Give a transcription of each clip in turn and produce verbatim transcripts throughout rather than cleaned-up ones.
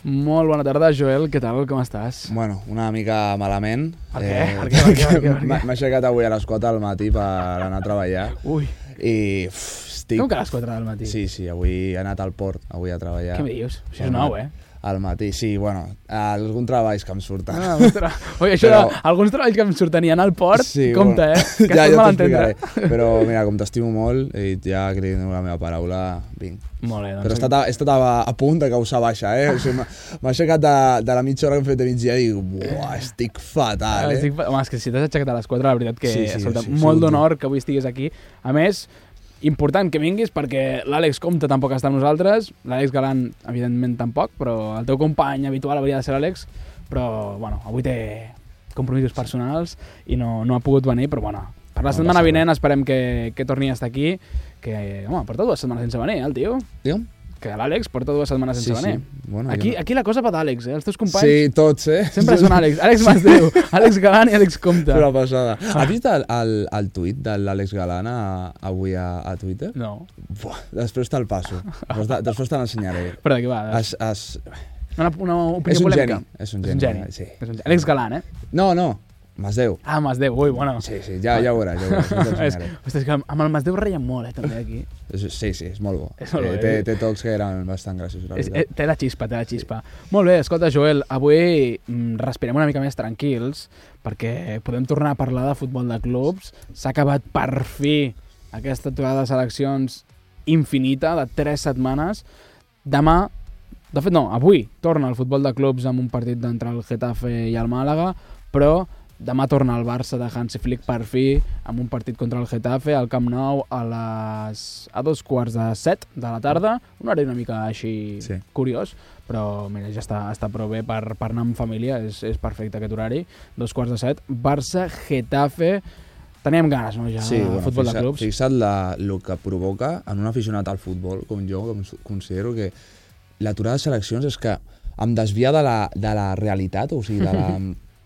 Molt bona tarda, Joel. Què tal? Com estàs? Bueno, una mica malament. Per què? Eh, per què? Per què? Per què? Per què? M'he aixecat avui a les quatre del matí per anar a treballar. Ui. I uf, estic... Com que a les quatre del matí? Sí, sí, avui he anat al port, avui a treballar. Què em dius? Això és nou, eh? Al matí, sí, bueno, alguns treballs que em surten. Ah, tra... Oi, això Però... de, alguns treballs que em surten i anar al port, sí, compte, bueno, eh? Que ja, ja ja t'explicaré. Però mira, com t'estimo molt, i ja que li dono la meva paraula, vinc. Molt bé, doncs... Però he estat a, he estat a, a punt de causar baixa, eh? O sigui, m'ha aixecat de, de la mitja hora que hem fet de migdia i dic, buah, estic fatal, eh? Estic... Home, és que si t'has aixecat a les quatre, la veritat que sí, sí, escolta, sí, sí, molt sí, d'honor que avui estiguis aquí. A més, important que vinguis perquè l'Àlex Comte tampoc està amb nosaltres, l'Àlex Galan evidentment tampoc, però el teu company habitual hauria de ser l'Àlex, però bueno, avui té compromisos personals i no, no ha pogut venir, però bueno, per la no setmana vinent esperem que, que torni a estar aquí, que home, porta dues setmanes sense venir, eh, el tio. Digue'm? Que l'Àlex porta dues setmanes sense sí, venir. Sí. Bueno, aquí, no... aquí la cosa va d'Àlex, eh? Els teus companys... Sí, tots, eh? Sempre són Àlex. Àlex Masdeu, Àlex Galan i Àlex Comte. Una passada. Has vist el, el, el tuit de l'Àlex Galan a, avui a, a Twitter? No. Buah, després te'l passo. Després te l'ensenyaré. Però de què va? Es, es... Una, una opinió és un polèmica. Geni. És un geni. És un geni. Sí. És un geni. Àlex Galan, eh? No, no. Masdeu. Ah, Masdeu. Ui, bueno. Sí, sí, ja, ja ho veuràs. Ja ho veuràs. Ostres, que amb el Masdeu reiem molt, eh, també, aquí. Sí, sí, és molt bo. És molt bo, eh, té, té tocs que eren bastant graciosos, la veritat. És, té la xispa, té la xispa. Sí. Molt bé, escolta, Joel, avui mm, respirem una mica més tranquils perquè podem tornar a parlar de futbol de clubs. S'ha acabat per fi aquesta aturada de seleccions infinita de tres setmanes. Demà, de fet no, avui torna el futbol de clubs amb un partit d'entre el Getafe i el Màlaga, però demà torna el Barça de Hansi Flick per fi amb un partit contra el Getafe al Camp Nou a les a dos quarts de set de la tarda, un horari una mica així sí. Curiós, però mira, ja està, està prou bé per, per anar amb família, és, és perfecte aquest horari, dos quarts de set, Barça-Getafe. Teníem ganes, no, ja, sí, de bueno, futbol fixa't, de clubs. Fixa't la, el que provoca en un aficionat al futbol, com jo, com considero que l'aturada de seleccions és que em desvia de la, de la realitat, o sigui, de la...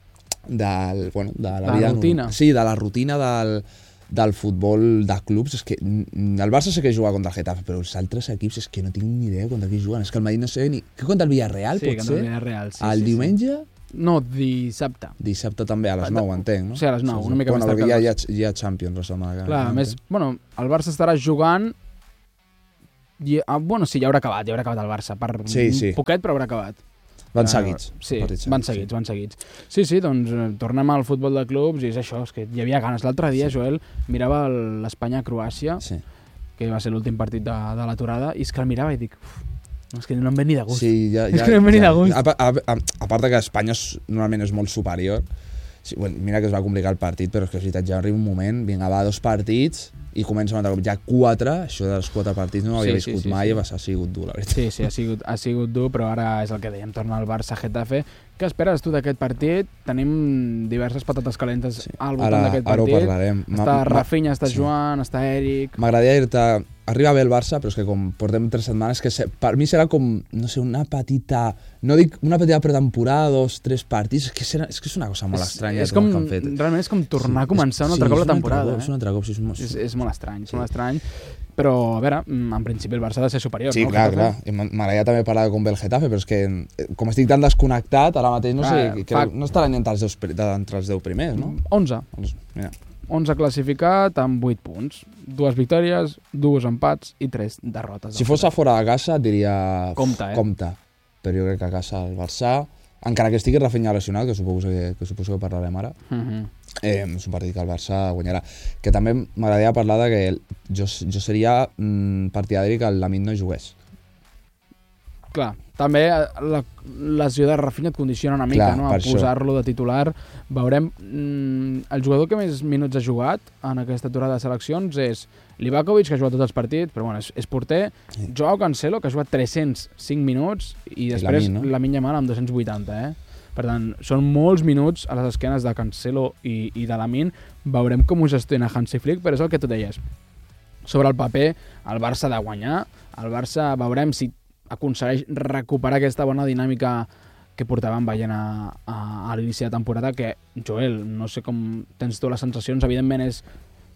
del, bueno, de la, la vida rutina. No, sí, de la rutina del, del futbol de clubs. És que el Barça sé que juga contra el Getafe, però els altres equips és que no tinc ni idea contra qui juguen. És que el Madrid no sé ni... Que contra el Villarreal, sí, pot ser? El Villarreal, sí, el sí, diumenge? Sí. No, dissabte. Dissabte també, a les nou, entenc, no? Sí, a les nou, sí, sí. una mica bueno, més tard. Perquè hi ha, hi ha Champions la setmana que... Clar, a més, bueno, el Barça estarà jugant... I, ah, bueno, sí, ja haurà acabat, ja haurà acabat el Barça. Per sí, sí. un poquet, però haurà acabat. Van seguits. Uh, sí, seguits, van seguits, sí. van seguits. Sí, sí, doncs tornem al futbol de clubs i és això, és que hi havia ganes. L'altre dia, sí. Joel, mirava l'Espanya-Croàcia, sí. Que va ser l'últim partit de, de l'aturada, i és que el mirava i dic, uf, és que no em ve ni de gust. Sí, ja, ja, és que no em ve ja, ni de gust. A, a, a, a part que Espanya és, normalment és molt superior, sí, bueno, mira que es va complicar el partit, però és que és veritat, ja arriba un moment, vinga, va, dos partits, i comença un altre cop. Ja quatre, això dels quatre partits no ho havia sí, viscut sí, sí, mai, sí. I ha sigut dur, la veritat. Sí, sí, ha sigut, ha sigut dur, però ara és el que dèiem, torna al Barça-Getafe. Què esperes tu d'aquest partit? Tenim diverses patates calentes sí. Al voltant d'aquest partit. Ara ho parlarem. Està Rafinha, està sí. Joan, està Eric... M'agradaria dir-te... Arriba bé el Barça, però és que com portem tres setmanes, que se, per mi serà com, no sé, una petita... No dic una petita pretemporada, dos, tres partits, és que, serà, és, que és una cosa molt és, estranya. És com, que han fet. Realment és com tornar sí, a començar un altre sí, cop la temporada. Sí, és un altre cop, sí, és, molt... és, és molt estrany, és sí. molt estrany. Però, a veure, en principi el Barça ha de ser superior, sí, no? Sí, clar, clar. M'agradaria també parlar com ve el Getafe, però és que com estic tan desconnectat, ara mateix no sé, ah, que no estarà ni entre els, deu, entre els deu primers, no? onze. Mira. onze classificat amb vuit punts. Dues victòries, dos empats i tres derrotes. Si fos a fora de casa et diria... Compte, eh? Compte. Però jo crec que a casa el Barça, encara que estigui Rafinha lesionat, que suposo que, que, suposo que parlarem ara, uh -huh. eh, és un partit que el Barça guanyarà. Que també m'agradaria parlar de que jo, jo seria mm, partidari que el Lamine no jugués. Clar, també la lesió de Rafinha et condiciona una mica, clar, no? A posar-lo de titular. Veurem, mm, el jugador que més minuts ha jugat en aquesta aturada de seleccions és Livakovic, que ha jugat tots els partits, però bueno, és, és porter, sí. Joao Cancelo, que ha jugat tres-cents cinc minuts, i després Lamine, no? Lamine Yamal amb dos-cents vuitanta, eh? Per tant, són molts minuts a les esquenes de Cancelo i, i de Lamine. Veurem com ho gestiona Hansi Flick, però és el que tu deies. Sobre el paper, el Barça ha de guanyar, el Barça veurem si aconsegueix recuperar aquesta bona dinàmica que portàvem veient a, a, a l'inici de temporada, que, Joel, no sé com tens tu les sensacions, evidentment és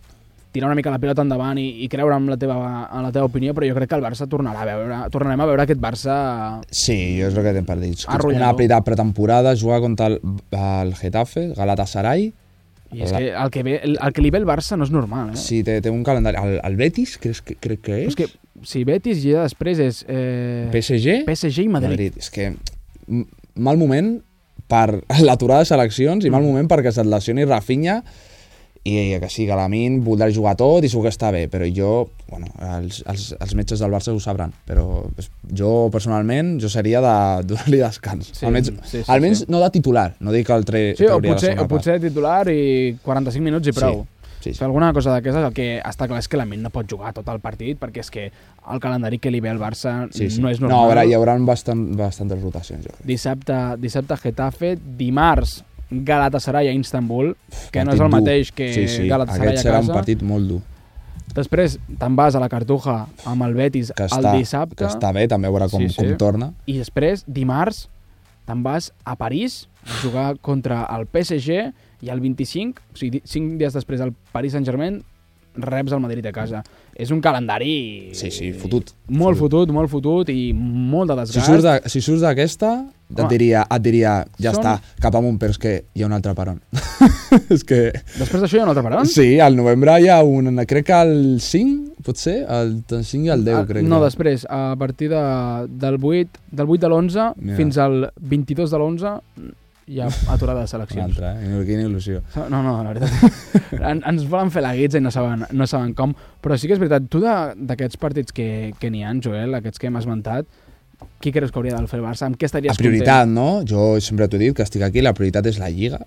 tirar una mica la pilota endavant i, i creure en la, teva, en la teva opinió, però jo crec que el Barça tornarà a veure, tornarem a veure aquest Barça... Sí, jo és el que t'hem dit. Arrollador. Una primera pretemporada, jugar contra el, el Getafe, Galatasaray... I és la... que el que, ve, el, el que li ve el Barça no és normal, eh? Sí, té, té un calendari. El, el Betis, crec, que, crec que és... és que, sí, Betis i ja després és... Eh... P S G? P S G i Madrid. Madrid. És que mal moment per l'aturada de seleccions i mal moment perquè se't lesioni Rafinha i que sí, que Lamine voldrà jugar tot i segur que està bé, però jo, bueno, els, els, els metges del Barça ho sabran, però jo personalment, jo seria de donar-li descans. Sí, almenys sí, sí, almenys sí. no de titular, no dic que el tre, sí, o trauria potser, la o potser titular i quaranta-cinc minuts i prou. Sí. Sí, sí. Fer alguna cosa d'aquestes, el que està clar és que Lamine no pot jugar tot el partit perquè és que el calendari que li ve al Barça sí, sí. no és normal. No, a veure, hi haurà bastant, bastantes rotacions, jo crec. Dissabte, dissabte Getafe, dimarts Galatasaray a Istanbul, que partit no és el dur. mateix que sí, sí. Galatasaray a casa. Aquest serà un partit molt dur. Després te'n vas a la Cartuja amb el Betis que el està, dissabte. Que està bé, també a veure com, sí, sí. com torna. I després, dimarts, te'n vas a París a jugar contra el P S G i el vint-i-cinc, o sigui, cinc dies després el Paris Saint-Germain, reps el Madrid a casa. És un calendari... Sí, sí, fotut. Molt fotut, fotut molt fotut i molt de desgast. Si surts, de, si surts d'aquesta, et diria, et diria, ja Són... està, cap amunt, però és que hi ha un altre peron. és que... Després d'això hi ha un altre peron? Sí, al novembre hi ha un... Crec que el cinc, potser, el cinc i el deu, ah, crec. No, que. després, a partir de, del vuit, del vuit de l'onze fins al vint-i-dos de l'onze hi ha aturada de seleccions. Una altra, eh? Quina il·lusió. No, no, la veritat. En, ens volen fer la guitza i no saben, no saben com. Però sí que és veritat, tu d'aquests partits que, que n'hi ha, Joel, aquests que hem esmentat, qui creus que hauria de fer el Barça? Amb què estaries content? La prioritat, content? no? Jo sempre t'ho he dit, que estic aquí, la prioritat és la Lliga.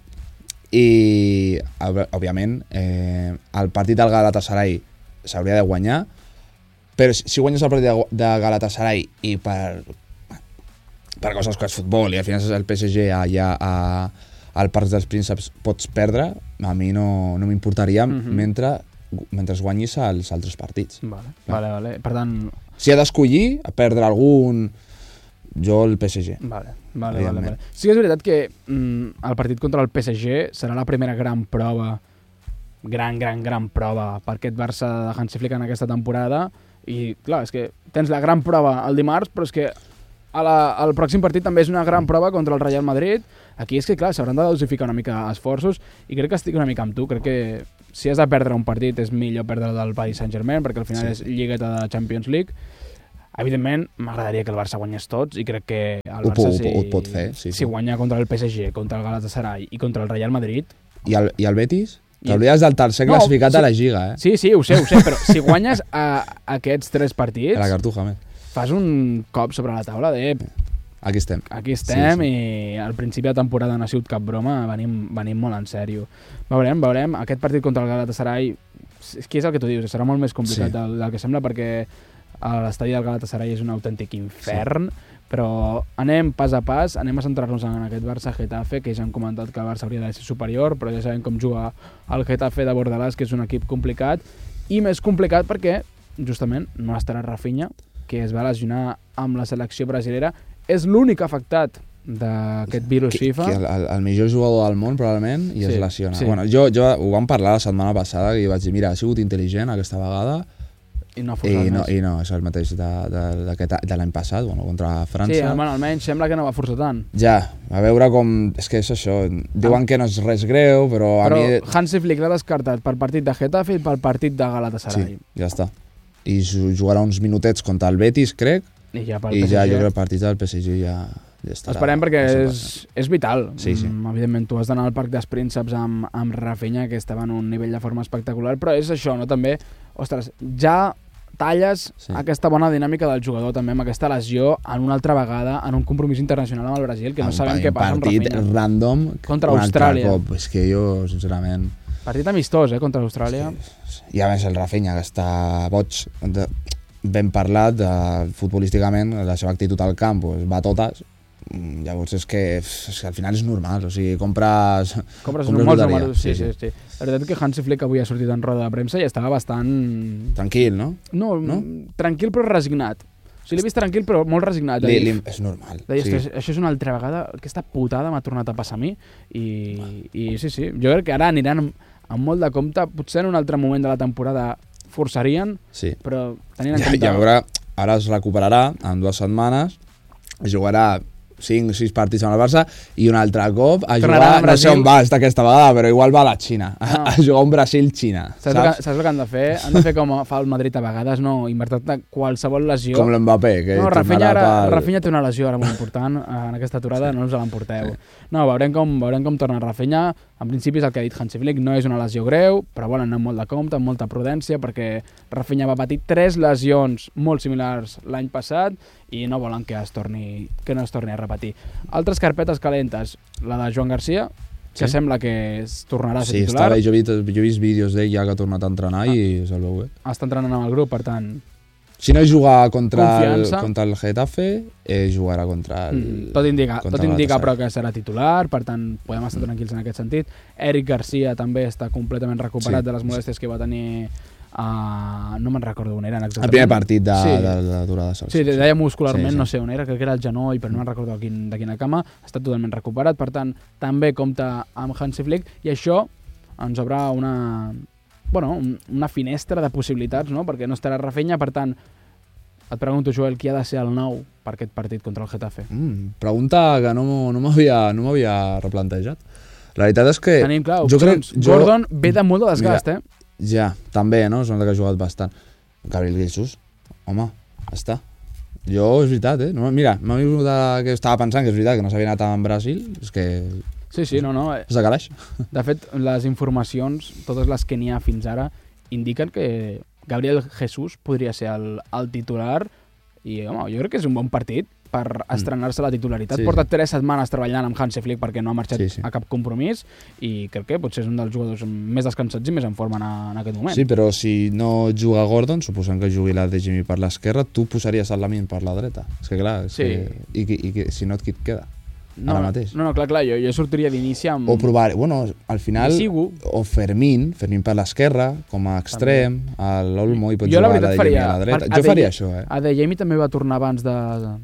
I, òbviament, eh, el partit del Galatasaray s'hauria de guanyar, però si guanyes el partit de, de Galatasaray i per... per coses que és futbol i al final és el P S G allà a, al Parc dels Prínceps pots perdre, a mi no, no m'importaria mm -hmm. mentre, mentre guanyis els altres partits. Vale, vale, vale. Per tant... Si ha d'escollir, a perdre algun, jo el P S G. Vale, vale, vale, vale. Sí que és veritat que mm, el partit contra el P S G serà la primera gran prova, gran, gran, gran prova per aquest Barça de Hansi Flick en aquesta temporada i clar, és que tens la gran prova el dimarts, però és que A la, el pròxim partit també és una gran prova contra el Real Madrid. Aquí és que, clar, s'hauran de dosificar una mica esforços i crec que estic una mica amb tu. Crec que si has de perdre un partit és millor perdre del Paris Saint-Germain perquè al final sí. és lligueta de Champions League. Evidentment, m'agradaria que el Barça guanyés tots i crec que el Barça, ho, si, ho, ho pot fer, sí, si sí. guanya contra el P S G, contra el Galatasaray i contra el Real Madrid... I el, i el Betis? T'hauries del tercer no, classificat sí, a la Lliga, eh? Sí, sí, ho sé, ho sé, però si guanyes a, a aquests tres partits... A la Cartuja, més. Fas un cop sobre la taula de... Aquí estem. Aquí estem sí, sí. I al principi de temporada no ha sigut cap broma, venim, venim molt en sèrio. Veurem, veurem. Aquest partit contra el Galatasaray, és que és el que tu dius, serà molt més complicat sí. del, del que sembla perquè l'estadi del Galatasaray és un autèntic infern, sí. però anem pas a pas, anem a centrar-nos en aquest Barça-Getafe, que ja han comentat que el Barça hauria de ser superior, però ja sabem com juga el Getafe de Bordalàs, que és un equip complicat, i més complicat perquè justament no estarà Rafinha, que es va lesionar amb la selecció brasilera. És l'únic afectat d'aquest virus FIFA. Que el, el, el millor jugador del món, probablement, i sí, es lesiona. Sí. Bueno, jo, jo ho vam parlar la setmana passada i vaig dir, mira, ha sigut intel·ligent aquesta vegada i no, i no, i no és el mateix de, de, de, de l'any passat, bueno, contra França. Sí, bueno, almenys sembla que no va forçar tant. Ja, a veure com... És que és això, diuen ah. que no és res greu, però, però a mi... Hansi Flick l'ha descartat pel partit de Getafe i pel partit de Galatasaray. Sí, ja està. I jugarà uns minutets contra el Betis, crec, i ja, i ja jo crec que el partit del P S G ja, ja estarà. Esperem perquè és, és vital. Sí, sí. Mm, evidentment, tu has d'anar al Parc dels Prínceps amb, amb Rafinha, que estava en un nivell de forma espectacular, però és això, no? També, ostres, ja talles sí. aquesta bona dinàmica del jugador també amb aquesta lesió en una altra vegada en un compromís internacional amb el Brasil, que no sabem què passa amb Rafinha. Un partit random contra Austràlia. És que jo, sincerament... Partit amistós, eh, contra Austràlia. Sí. I a més el Rafinha, que està boig, de, ben parlat, de, futbolísticament, la seva actitud al camp pues, va a totes. Llavors és que, és que al final és normal, o sigui, compres... Compres, compres molts números, sí, sí, sí, sí. La veritat que Hansi Flick avui ha sortit en roda de premsa i estava bastant... Tranquil, no? No, no? tranquil però resignat. O sigui, l'he vist tranquil però molt resignat. Li, li, és normal. Deia, sí. Això és una altra vegada, aquesta putada m'ha tornat a passar a mi i, i sí, sí, jo crec que ara aniran amb, amb molt de compte, potser en un altre moment de la temporada forçarien, sí. però tenint en ja, compte... ja veure, ara es recuperarà en dues setmanes, jugarà cinc o sis partits amb el Barça i un altre cop a Tornarà jugar, no sé on va estar aquesta vegada, però igual va a la Xina, no. a, a jugar un Brasil-Xina. Saps, saps? Que, saps el que han de fer? Han de fer com fa el Madrid a vegades, no? Invertir qualsevol lesió. Com l'Mbappé, que no, Rafinha, ara, pel... Rafinha té una lesió ara molt important en aquesta aturada, sí. No us l'emporteu. Sí. No, veurem com, veurem com torna Rafinha. En principi és el que ha dit Hansi Flick, no és una lesió greu, però volen anar molt de compte, amb molta prudència, perquè Rafinha va patir tres lesions molt similars l'any passat i no volen que es torni, que no es torni a repetir. Altres carpetes calentes, la de Joan Garcia, que sí. Sembla que es tornarà a ser sí, titular. Sí, jo, jo he vist vídeos d'ell ja que ha tornat a entrenar ah. i se'l veu bé. Està entrenant amb el grup, per tant... Si no juga contra el, contra el Getafe, eh, jugarà contra el... Mm, tot indica, tot indica però que serà titular, per tant, podem estar tranquils en aquest sentit. Eric Garcia també està completament recuperat sí. de les molèsties que va tenir... Uh, no me'n recordo on eren exactament. El primer partit de, sí. de, de la durada de Solskjaer. Sí, deia muscularment, sí, sí. No sé on era, crec que era el genoll, però no me'n recordo de, quin, de quina cama. Està totalment recuperat, per tant, també compta amb Hansi Flick, i això ens obre una, bueno, una finestra de possibilitats, no? Perquè no estarà Rafinha, per tant, et pregunto, Joel, qui ha de ser el nou per aquest partit contra el Getafe? Mm, pregunta que no, no m'havia no m'havia replantejat. La veritat és que... Tenim, clar, opcions. Jo crec, jo... Gordon ve de molt de desgast, Mira, eh? Ja, també, no? És un que ha jugat bastant. Gabriel Jesus, home, està. Jo, és veritat, eh? No, mira, m'ha vingut que estava pensant que és veritat, que no s'havia anat a Brasil, és que... Sí, sí, no, no. És de calaix. De fet, les informacions, totes les que n'hi ha fins ara, indiquen que Gabriel Jesus podria ser el, el titular i, home, jo crec que és un bon partit per estrenar-se la titularitat. Sí, Porta sí. tres setmanes treballant amb Hansi Flick perquè no ha marxat sí, sí. a cap compromís i crec que potser és un dels jugadors més descansats i més en forma en, en aquest moment. Sí, però si no juga Gordon, suposant que jugui la de Jimmy per l'esquerra, tu posaries el Lamine per la dreta. És que clar, és sí. que, i, i, i si no et queda? No, ara mateix. No, no, clar, clar, jo, jo sortiria d'inici amb... O provar, bueno, al final... O Fermín, Fermín per l'esquerra, com a extrem, a l'Olmo, i pots jugar a la de Jamie a la dreta. Jo faria això, eh? A de Jamie també va tornar abans de,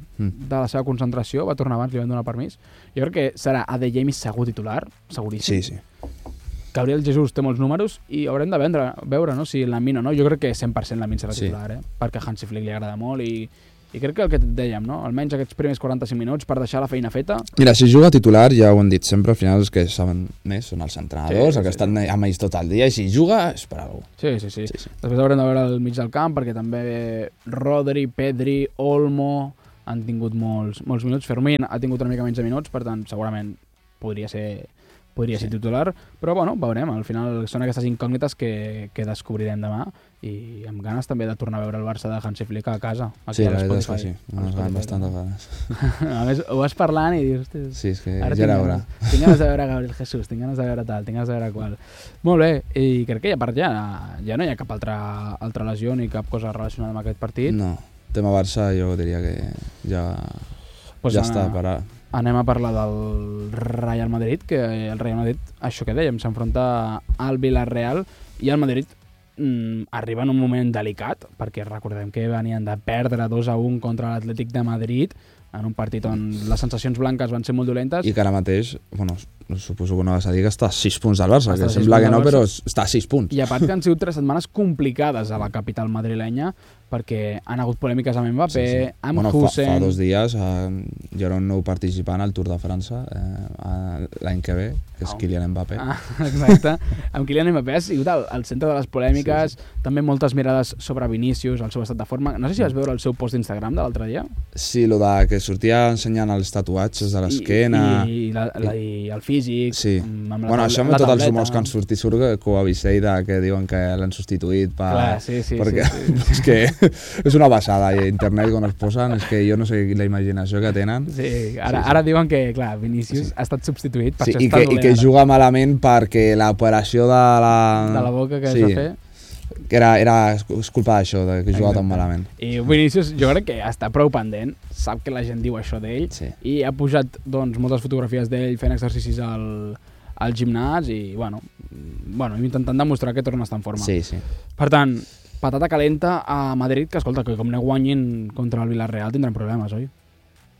de la seva concentració, va tornar abans, li van donar permís. Jo crec que serà a de Jamie segur titular, seguríssim. Sí, sí. Gabriel Jesus té molts números i haurem de vendre, veure no, si Lamine o no. Jo crec que cent per cent Lamine serà titular, sí. eh? Perquè a Hansi Flick li agrada molt i... I crec que el que dèiem, no? Almenys aquests primers quaranta-cinc minuts per deixar la feina feta. Mira, si juga titular, ja ho hem dit sempre, al final els que saben més són els entrenadors, sí, sí, el que sí, estan sí. amb ells tot el dia, i si juga és per alguna cosa. Sí, sí, sí, sí, sí. Després haurem de veure el mig del camp, perquè també Rodri, Pedri, Olmo han tingut molts, molts minuts. Fermín ha tingut una mica menys de minuts, per tant, segurament podria ser... podria ser sí. titular, però bueno, veurem, al final són aquestes incògnites que, que descobrirem demà i amb ganes també de tornar a veure el Barça de Hansi Flick a casa. Sí, la veritat és que sí, unes ganes bastant de ganes. A més, ho vas parlant i dius... Sí, és que ja era hora. Tinc ganes de veure Gabriel Jesus, tinc ganes de veure tal, tinc ganes de veure qual. Molt bé, i crec que a part ja, ja no hi ha cap altra, altra lesió ni cap cosa relacionada amb aquest partit. No, tema Barça jo diria que ja, pues ja ana... està, per ara. Anem a parlar del Real Madrid, que el Real Madrid, això que dèiem, s'enfronta al Villarreal i el Madrid mm, arriba en un moment delicat, perquè recordem que venien de perdre dos a un contra l'Atlètic de Madrid, en un partit on les sensacions blanques van ser molt dolentes. I que ara mateix, bueno, suposo que no vas a dir que està a sis punts del Barça, que sembla que no, però està a sis punts. I a part que han sigut tres setmanes complicades a la capital madrilenya, perquè han hagut polèmiques amb Mbappé, sí, sí. amb bueno, Hussein... Fa, fa dos dies eh, hi haurà un nou participant al Tour de França eh, l'any que ve, que és oh. Kylian Mbappé. Ah, exacte. Amb Kylian Mbappé ha sigut al, al centre de les polèmiques, sí, sí. També moltes mirades sobre Vinícius, el seu estat de forma. No sé si vas veure el seu post d'Instagram de l'altre dia. Sí, lo de que sortia ensenyant els tatuatges de l'esquena... I, i, la, la, i el físic... Sí. Amb la, bueno, això amb tots els rumors que han sortit, surt que Coaviceda, que diuen que l'han substituït per... Clar, sí, sí, perquè sí, sí. És que és una passada, i internet quan es posen, és que jo no sé la imaginació que tenen. Sí, ara, sí, sí. ara diuen que, clar, Vinícius sí. ha estat substituït, per sí, això i està que, i que juga malament perquè l'operació de la... De la boca que sí. es va fer... que era, era és culpa d'això, de que jugava tan malament. I Vinícius jo crec que està prou pendent, sap que la gent diu això d'ell, sí. i ha pujat doncs, moltes fotografies d'ell fent exercicis al, al gimnàs i, bueno, bueno, intentant demostrar que torna a estar en forma. Sí, sí. Per tant, patata calenta a Madrid, que escolta, que com no guanyin contra el Villarreal tindran problemes, oi?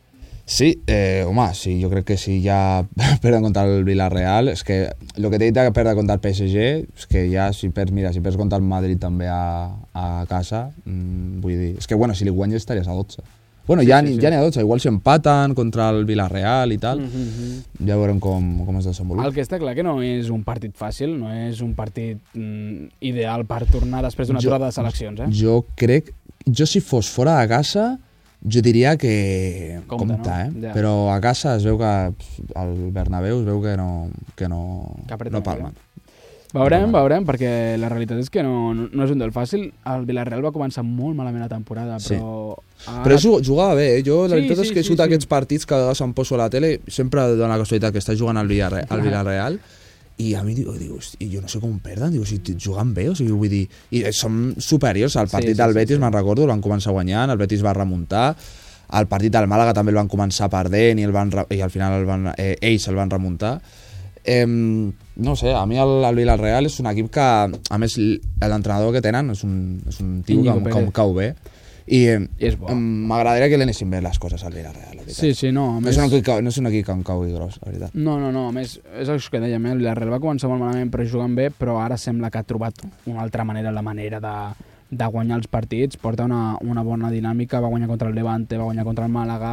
Sí, eh, home, sí, jo crec que si ja perden contra el Villarreal, és que el que t'he dit que perdre contra el P S G, és que ja si perds, mira, si perds contra el Madrid també a, a casa, mmm, vull dir, és que bueno, si li guanyes estaries a dotze. Bueno, sí, ja, sí, sí, sí. ja n'hi ha dotze, igual si empaten contra el Villarreal i tal, Mm-hmm. ja veurem com, com es desenvolupa. El que està clar que no és un partit fàcil, no és un partit mm, ideal per tornar després d'una aturada de seleccions, eh? Jo crec, jo si fos fora de casa, jo diria que Compte, compta, no? eh? Ja. Però a casa es veu que al Bernabéu es veu que no, que no, Que apreta no una palmen. Veurem, No, veurem, perquè la realitat és que no, no, no és un duel fàcil. El Villarreal va començar molt malament la temporada, Sí. però... Ara... Però jugava, jugava bé, eh? Jo la Sí, veritat sí, és que he sí, sigut sí. aquests partits que a vegades em poso a la tele, sempre dona la casualitat que està jugant al Villarreal, al Villarreal i a mi diu, diu, hosti, jo no sé com perden, diu, si juguen bé, o sigui, vull dir, i som superiors, al partit Sí, sí, del sí, Betis, sí. me'n recordo, el van començar guanyant, el Betis va remuntar, el partit del Màlaga també el van començar perdent i, el van, re- i al final el van, eh, ells el van remuntar. Eh, no sé, a mi el, el Villarreal és un equip que, a més, l'entrenador que tenen és un, és un tio que, Íñigo que em Pérez. cau bé, i eh, I és bo. m'agradaria que li anessin bé les coses al Villarreal, la veritat. Sí, sí, no, a No més... és, un equip, que- no és un equip que em caugui gros, la veritat. No, no, no, a més, és això que dèiem, eh? el Villarreal va començar molt malament però jugant bé, però ara sembla que ha trobat una altra manera, la manera de, de guanyar els partits, porta una, una bona dinàmica, va guanyar contra el Levante, va guanyar contra el Màlaga,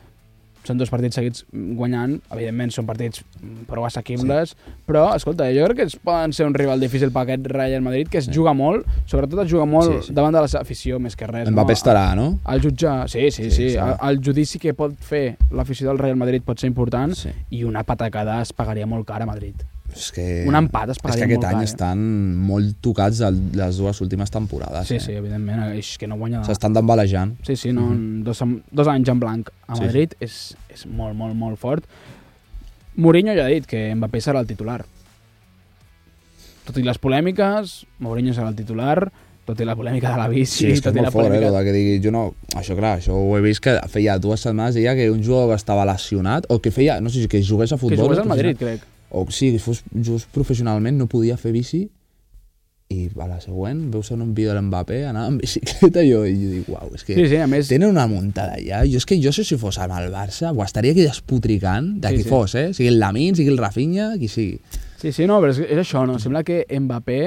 són dos partits seguits guanyant, evidentment són partits prou assequibles, sí. Però, escolta, jo crec que es poden ser un rival difícil per aquest Real Madrid, que es sí. juga molt, sobretot es juga molt Sí, sí. davant de la seva afició, més que res. Mbappé no? estarà, no? El jutge, sí, sí, sí, Sí, sí. sí. El, el judici que pot fer l'afició del Real Madrid pot ser important Sí. i una patacada es pagaria molt cara a Madrid. És que, Un empat es és pagaria que aquest molt any car, eh? estan molt tocats el, les dues últimes temporades. Sí, eh? sí, evidentment, és que no guanya... S'estan d'embalejant. Sí, sí, no, Mhm. dos, dos anys en blanc a Sí, Madrid és, és molt, molt, molt fort. Mourinho ja ha dit que Mbappé serà el titular. Tot i les polèmiques, Mourinho serà el titular, tot i la polèmica de la bici... Sí, és que tot és i la molt fort, eh, polèmica... lo de que digui, jo no... Això, clar, això ho he vist que feia dues setmanes deia que un jugador que estava lesionat, o que feia, no sé si que jugués a futbol... Que jugués al professional, Madrid, crec. O sí, que fos just professionalment, no podia fer bici, i a la següent veus en un vídeo de l'Mbappé anar amb bicicleta i jo, i jo dic, uau, és que Sí, sí, a més... tenen una muntada ja. Jo és que jo sé si fos amb el Barça, ho estaria aquí despotricant de Sí, qui sí. fos, eh? Sigui el Lamine, sigui el Rafinha, qui sigui. Sí, sí, no, però és, és això, no? Sembla que Mbappé...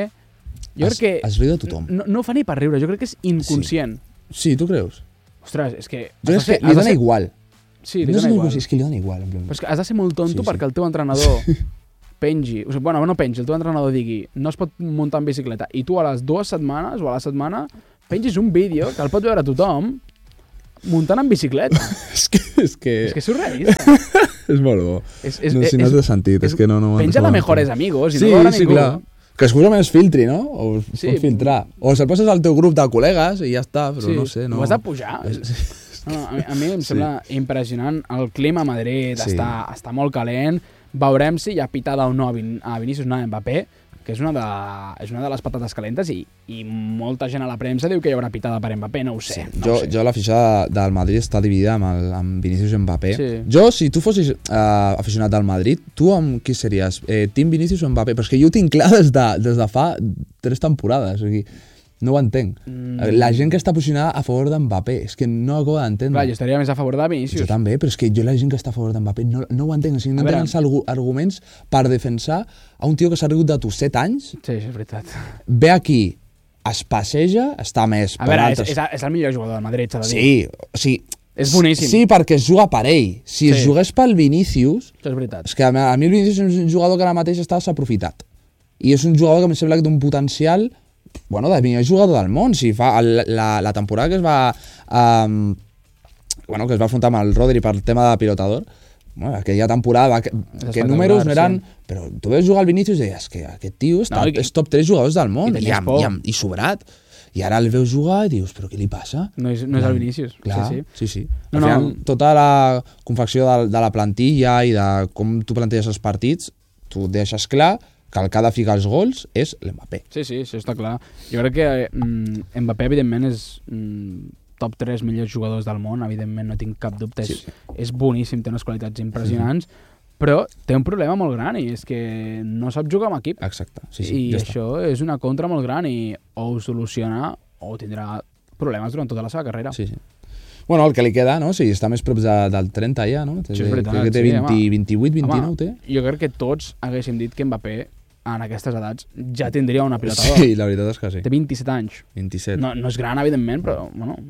Jo Es, crec que... es riu de tothom. No, no fa ni per riure, jo crec que és inconscient. Sí, tu creus? Ostres, és que... Jo has és de que ser- li has de dona ser- igual. Sí, li No dona sé igual. si és que li dona igual. En plan. Però és que has de ser molt tonto Sí, sí. perquè el teu entrenador pengi, o sigui, bueno, no pengi, el teu entrenador digui no es pot muntar en bicicleta i tu a les dues setmanes o a la setmana pengis un vídeo que el pot veure tothom muntant en bicicleta. és que... És que... És que és surrealista. és molt bo. És, és, no, si no és, té sentit, és, és- que no... no penja no la ho Mejores entenc. Amigos i Sí, no veurà sí, ningú. clar. Que segurament es filtri, no? O es Sí. pot filtrar. O se'l poses al teu grup de col·legues i ja està, però Sí, no sé. No... ho has de pujar. No, a, mi, a mi em Sí. sembla impressionant. El clima a Madrid Sí. està, està molt calent. Veurem si hi ha pitada o no a, Vin a Vinícius, no a Mbappé, que és una de, és una de les patates calentes i, i molta gent a la premsa diu que hi haurà pitada per Mbappé, no ho sé. Sí. No jo, ho sé. jo la fitxa de, del Madrid està dividida amb, el, amb Vinícius i Mbappé. Sí. Jo, si tu fossis uh, aficionat del Madrid, tu amb qui series? Eh, Team Vinícius o Mbappé? Però és que jo ho tinc clar des de, des de fa tres temporades. O sigui, no ho entenc. Mm. La gent que està posicionada a favor d'Mbappé, és que no ho acabo d'entendre. Clar, jo estaria més a favor de Vinícius. Jo també, però és que jo la gent que està a favor d'Mbappé no, no ho entenc. O sigui, no A veure. tenen arguments per defensar a un tio que s'ha rigut de tu set anys, Sí, això és veritat. ve aquí, es passeja, està més A per veure, és, altres... és, és el millor jugador del Madrid, s'ha de dir. Sí, o sigui... És boníssim. Sí, perquè es juga per ell. Si Sí. es jugués pel Vinícius... Això és veritat. És que a mi a mi el Vinícius és un jugador que ara mateix està desaprofitat. I és un jugador que em sembla que té un potencial... Bueno, de millor jugador del món. Si fa el, la, la temporada que es va... Um, bueno, que es va afrontar amb el Rodri per tema de pilotador, bueno, aquella temporada va, que, que números no eren... Sí. Però tu veus jugar al Vinícius i deies que aquest tio està, No, no, i- és top tres jugadors del món i i, tenies amb, por. i, amb, i sobrat. I ara el veus jugar i dius, però què li passa? No és, no és el Vinícius. Clar, Sí, sí. sí, sí. No, Al final, no. tota la confecció de, de la plantilla i de com tu planteges els partits, tu deixes clar que el que ha de ficar els gols és l'Mbappé. Sí, sí, això està clar. Jo crec que mm, Mbappé, evidentment, és mm, top tres millors jugadors del món, evidentment, no tinc cap dubte, és, Sí. és boníssim, té unes qualitats impressionants, però té un problema molt gran i és que no sap jugar amb equip. Exacte, sí, sí, I ja això és una contra molt gran i o ho soluciona o tindrà problemes durant tota la seva carrera. està. Sí, sí. Bueno, el que li queda, no? Sí, està més prop de, del trenta ja, no? Sí, és veritat, crec que té sí, vint, home. vint-i-vuit, vint-i-nou, Home, té. jo crec que tots haguéssim dit que Mbappé en aquestes edats ja tindria una pilota d'or. Sí, la veritat és que sí. Té vint-i-set anys. vint-i-set. No, no és gran, evidentment, però bueno,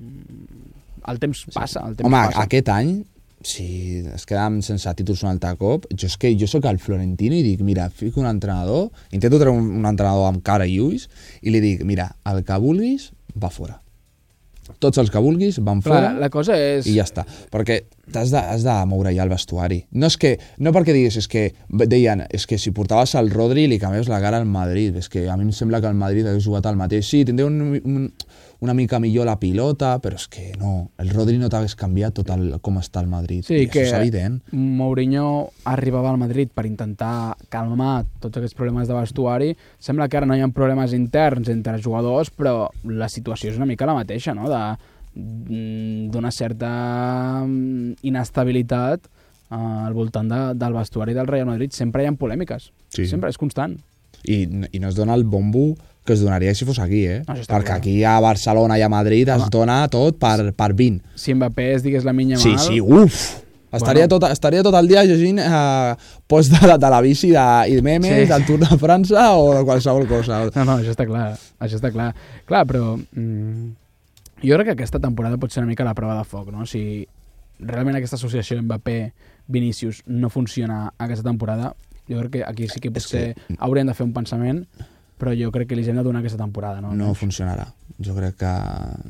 el temps passa. El temps Home, passa. aquest any, si es quedam sense títols un altre cop, jo és que jo sóc el Florentino i dic, mira, fico un entrenador, intento treure un, un entrenador amb cara i ulls i li dic, mira, el que vulguis va fora. Tots els que vulguis van Clar, fora la cosa és... i ja està. Perquè t'has de, has de moure ja el vestuari. No és que, no perquè diguis, és que deien, és que si portaves el Rodri li canvies la cara al Madrid. És que a mi em sembla que el Madrid hagués jugat al mateix. Sí, tindria un, un, una mica millor la pilota, però és que no, el Rodri no t'hagués canviat tot el, com està el Madrid. Sí, I que això és evident. Mourinho arribava al Madrid per intentar calmar tots aquests problemes de vestuari. Sembla que ara no hi ha problemes interns entre jugadors, però la situació és una mica la mateixa, no? De, d'una certa inestabilitat eh, al voltant de, del vestuari del Real Madrid. Sempre hi ha polèmiques. Sí. Sempre, és constant. I, I no es dona el bombo que es donaria si fos aquí, eh? No, perquè clar. Aquí a Barcelona i a Madrid Home. es dona tot per, per vint. Si Mbappé es digués la minya Sí, mal... sí, uf! Estaria, bueno. tot, estaria tot el dia llegint eh, post de, de la bici de, i de memes, sí. del Tour de França o de qualsevol cosa. No, no, això està clar. Això està clar. Clar, però... Mm, jo crec que aquesta temporada pot ser una mica la prova de foc, no? Si realment aquesta associació Mbappé-Vinícius no funciona aquesta temporada, jo crec que aquí sí que potser que... haurien de fer un pensament, però jo crec que li hem de donar aquesta temporada, no? No funcionarà. Jo crec que...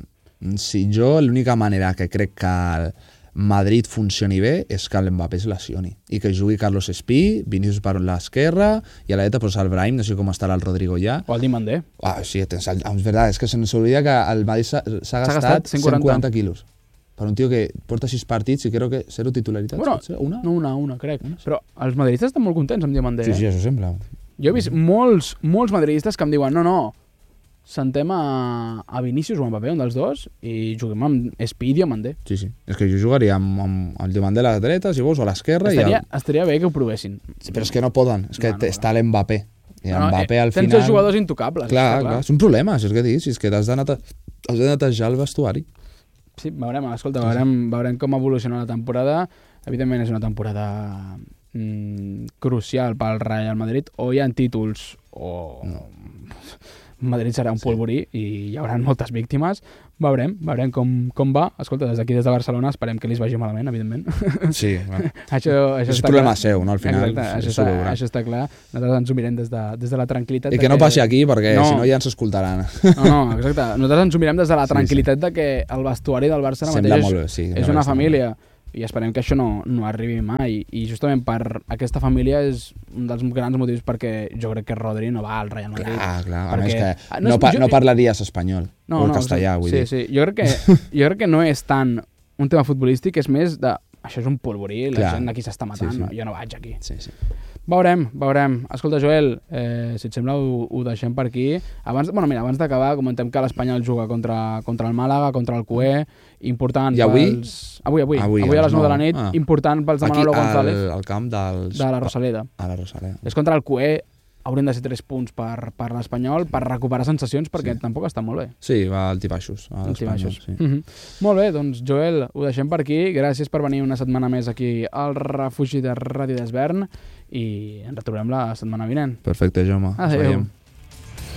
Si jo, l'única manera que crec que el Madrid funcioni bé és que l'Mbappé es lesioni i que jugui Carlos Espí, Vinícius per l'esquerra i a la dreta pues, el Brahim, no sé com estarà el Rodrigo ja. O el Dimandé. Ah, sí, tens el, és veritat, és que se n'oblida que el Madrid s'ha gastat, gastat cent quaranta quilos per un tio que porta sis partits i crec que zero titularitats. Bueno, una? No, una, una, crec. Una, sí. Però els madridistes estan molt contents amb Dimandé. Sí, sí, això sembla. Jo he vist molts, molts madridistes que em diuen no, no, sentem a, a Vinícius o a Mbappé, un dels dos, i juguem amb Espí i Diamandé. Sí, sí. És que jo jugaria amb, amb el Diamandé a la dreta, si vols, o a l'esquerra. Estaria, i el... estaria bé que ho provessin. Sí, però és que no poden. És que no, no, està l'Mbappé. I no, Mbappé eh, al tens final... els jugadors intocables. Clar, clar. clar. És un problema, si és que dius, si és que has de, nete... has de netejar el vestuari. Sí, veurem, escolta, veurem, veurem com evoluciona la temporada. Evidentment és una temporada mm, crucial pel Real Madrid. O hi ha títols o... No. Madrid serà un polvorí sí. i hi haurà moltes víctimes. Veurem, veurem com, com va. Escolta, des d'aquí, des de Barcelona, esperem que li vagi malament, evidentment. Sí, bueno. això, això és problema clar. seu, no? Al final. Exacte, això, està, això està clar. Nosaltres ens ho mirem des de, des de la tranquil·litat. I que no que... passi aquí, perquè no. si no ja ens escoltaran. No, no, exacte. Nosaltres ens ho mirem des de la tranquil·litat sí, sí. de que el vestuari del Barça Sembla mateix molt bé, sí, és una família. I esperem que això no, no arribi mai. I justament per aquesta família és un dels grans motius perquè jo crec que Rodri no va al Real Madrid. Clar, clar. A perquè... més que no, no, pa jo... no parlaries espanyol no, o el no, castellà, sí, vull sí, dir. Sí, jo crec, que, jo crec que no és tant un tema futbolístic, és més de... Això és un polvorí, la clar. gent aquí s'està matant, sí, sí. No, jo no vaig aquí. Sí, sí. Veurem, veurem. Escolta, Joel, eh, si et sembla ho, ho deixem per aquí. Abans, bueno, mira, abans d'acabar, comentem que l'Espanyol juga contra, contra el Màlaga, contra el Cué, important I avui? pels... Avui, avui. Avui, avui a les nou de la nit, ah. important pels de Manolo González. Aquí, al camp dels... De la Rosaleda. A la Rosaleda. És contra el Cué, haurien de ser tres punts per, per l'Espanyol, per recuperar sensacions, perquè sí. tampoc està molt bé. Sí, va al tibaixos. Altibaixos. Sí. Mm-hmm. Molt bé, doncs Joel, ho deixem per aquí. Gràcies per venir una setmana més aquí al refugi de Ràdio d'Esvern i ens retrobem la setmana vinent. Perfecte, Jaume. Adéu.